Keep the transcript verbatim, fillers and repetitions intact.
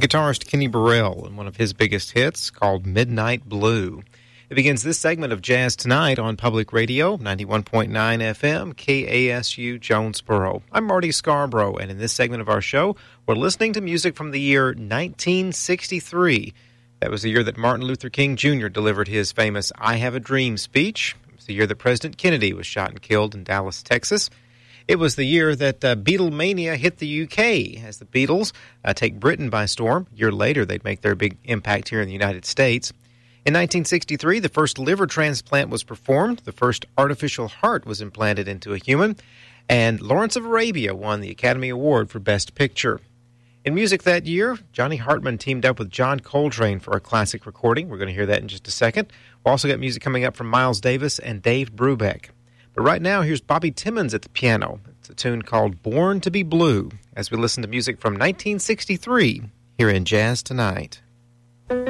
guitarist Kenny Burrell and one of his biggest hits called Midnight Blue. It begins this segment of Jazz Tonight on Public Radio, ninety-one point nine F M, K A S U, Jonesboro. I'm Marty Scarborough, and in this segment of our show, we're listening to music from the year nineteen sixty-three. That was the year that Martin Luther King Junior delivered his famous I Have a Dream speech. It was the year that President Kennedy was shot and killed in Dallas, Texas. It was the year that uh, Beatlemania hit the U K as the Beatles uh, take Britain by storm. A year later, they'd make their big impact here in the United States. In nineteen sixty-three, the first liver transplant was performed. The first artificial heart was implanted into a human. And Lawrence of Arabia won the Academy Award for Best Picture. In music that year, Johnny Hartman teamed up with John Coltrane for a classic recording. We're going to hear that in just a second. We'll also got music coming up from Miles Davis and Dave Brubeck. But right now, here's Bobby Timmons at the piano. It's a tune called Born to be Blue, as we listen to music from nineteen sixty-three here in Jazz Tonight.